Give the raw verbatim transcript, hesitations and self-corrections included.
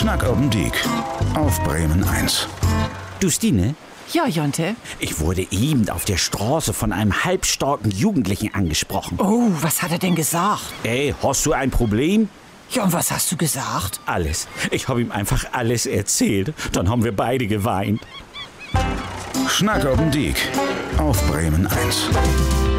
Schnack oben Diek auf Bremen eins. Du, Stine? Ja, Jonte? Ich wurde eben auf der Straße von einem halbstarken Jugendlichen angesprochen. Oh, was hat er denn gesagt? Ey, hast du ein Problem? Ja, und was hast du gesagt? Alles. Ich habe ihm einfach alles erzählt. Dann haben wir beide geweint. Schnack oben Diek auf Bremen eins.